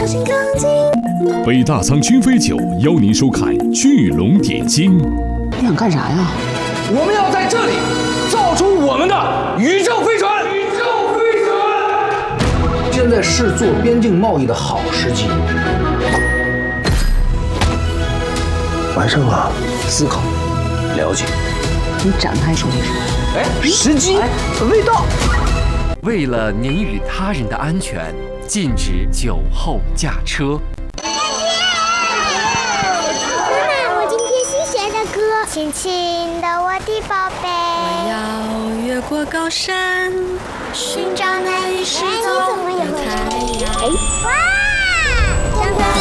心钢筋。 北大仓君飞酒邀您收看《巨龙点睛》。 你想干啥呀？ 我们要在这里造出我们的宇宙飞船。 现在是做边境贸易的好时机。完胜了，思考，了解。 你展开说一说。 哎，时机，味道。 为了您与他人的安全，禁止酒后驾车。 妈妈，我今天新学的歌，轻轻的我的宝贝。 我要越过高山，寻找那已失踪的太阳。 哇！